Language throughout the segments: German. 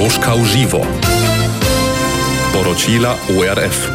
Troszka Uživo. Poročila ORF.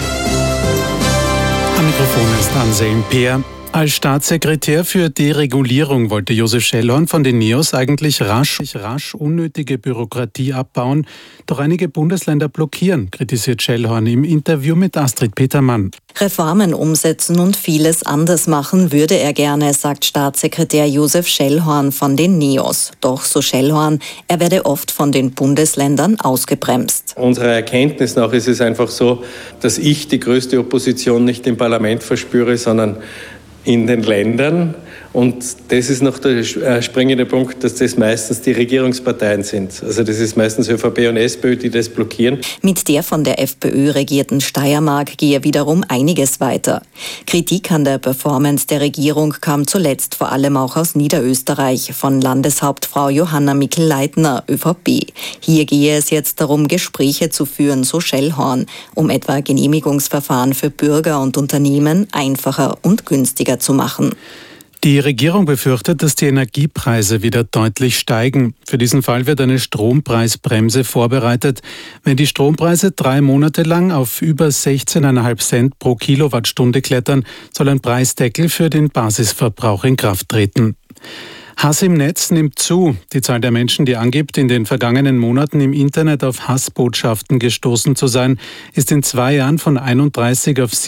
Am Mikrofon ist Anselm Peer. Als Staatssekretär für Deregulierung wollte Josef Schellhorn von den NEOS eigentlich rasch unnötige Bürokratie abbauen, doch einige Bundesländer blockieren, kritisiert Schellhorn im Interview mit Astrid Petermann. Reformen umsetzen und vieles anders machen würde er gerne, sagt Staatssekretär Josef Schellhorn von den NEOS. Doch, so Schellhorn, er werde oft von den Bundesländern ausgebremst. Unserer Erkenntnis nach ist es einfach so, dass ich die größte Opposition nicht im Parlament verspüre, sondern in den Ländern. Und das ist noch der springende Punkt, dass das meistens die Regierungsparteien sind. Also das ist meistens ÖVP und SPÖ, die das blockieren. Mit der von der FPÖ regierten Steiermark gehe wiederum einiges weiter. Kritik an der Performance der Regierung kam zuletzt vor allem auch aus Niederösterreich von Landeshauptfrau Johanna Mikl-Leitner, ÖVP. Hier gehe es jetzt darum, Gespräche zu führen, so Schellhorn, um etwa Genehmigungsverfahren für Bürger und Unternehmen einfacher und günstiger zu machen. Die Regierung befürchtet, dass die Energiepreise wieder deutlich steigen. Für diesen Fall wird eine Strompreisbremse vorbereitet. Wenn die Strompreise 3 Monate lang auf über 16,5 Cent pro Kilowattstunde klettern, soll ein Preisdeckel für den Basisverbrauch in Kraft treten. Hass im Netz nimmt zu. Die Zahl der Menschen, die angibt, in den vergangenen Monaten im Internet auf Hassbotschaften gestoßen zu sein, ist in 2 Jahren von 31 auf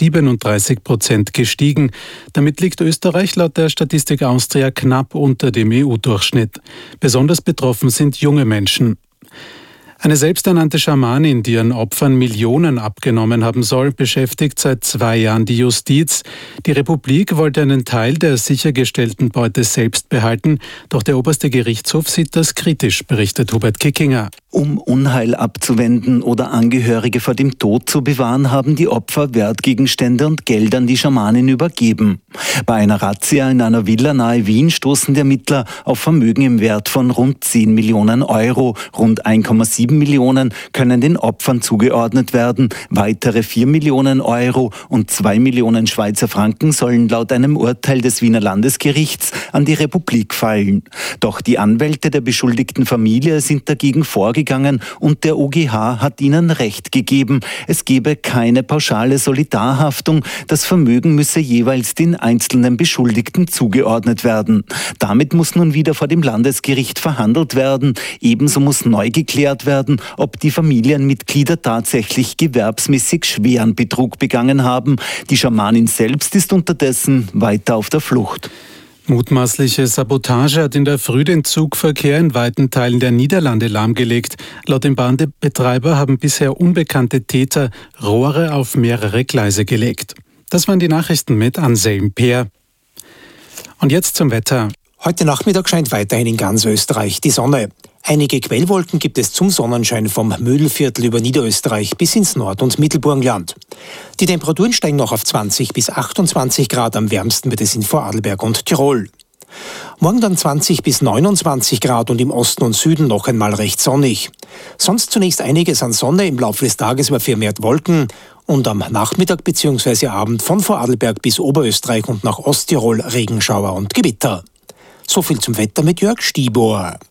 37% gestiegen. Damit liegt Österreich laut der Statistik Austria knapp unter dem EU-Durchschnitt. Besonders betroffen sind junge Menschen. Eine selbsternannte Schamanin, die ihren Opfern Millionen abgenommen haben soll, beschäftigt seit 2 Jahren die Justiz. Die Republik wollte einen Teil der sichergestellten Beute selbst behalten, doch der oberste Gerichtshof sieht das kritisch, berichtet Hubert Kickinger. Um Unheil abzuwenden oder Angehörige vor dem Tod zu bewahren, haben die Opfer Wertgegenstände und Geld an die Schamanin übergeben. Bei einer Razzia in einer Villa nahe Wien stoßen die Ermittler auf Vermögen im Wert von rund 10 Millionen Euro. Rund 1,7 Millionen können den Opfern zugeordnet werden. Weitere 4 Millionen Euro und 2 Millionen Schweizer Franken sollen laut einem Urteil des Wiener Landesgerichts an die Republik fallen. Doch die Anwälte der beschuldigten Familie sind dagegen vorgegangen und der OGH hat ihnen Recht gegeben. Es gebe keine pauschale Solidarhaftung. Das Vermögen müsse jeweils den einzelnen Beschuldigten zugeordnet werden. Damit muss nun wieder vor dem Landesgericht verhandelt werden. Ebenso muss neu geklärt werden, ob die Familienmitglieder tatsächlich gewerbsmäßig schweren Betrug begangen haben. Die Schamanin selbst ist unterdessen weiter auf der Flucht. Mutmaßliche Sabotage hat in der Früh den Zugverkehr in weiten Teilen der Niederlande lahmgelegt. Laut dem Bahnbetreiber haben bisher unbekannte Täter Rohre auf mehrere Gleise gelegt. Das waren die Nachrichten mit Anselm Peer. Und jetzt zum Wetter. Heute Nachmittag scheint weiterhin in ganz Österreich die Sonne. Einige Quellwolken gibt es zum Sonnenschein vom Mödelviertel über Niederösterreich bis ins Nord- und Mittelburgenland. Die Temperaturen steigen noch auf 20 bis 28 Grad, am wärmsten wird es in Vorarlberg und Tirol. Morgen dann 20 bis 29 Grad und im Osten und Süden noch einmal recht sonnig. Sonst zunächst einiges an Sonne, im Laufe des Tages aber vermehrt Wolken und am Nachmittag bzw. Abend von Vorarlberg bis Oberösterreich und nach Osttirol Regenschauer und Gewitter. So viel zum Wetter mit Jörg Stibor.